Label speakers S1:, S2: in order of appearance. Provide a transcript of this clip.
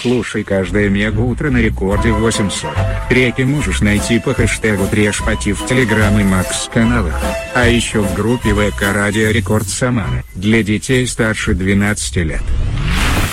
S1: Слушай каждое мега утро на рекорде 800. Треки можешь найти по хэштегу Трешпати в Телеграм и Макс каналах. А еще в группе ВК Радио Рекорд Самара для детей старше 12 лет.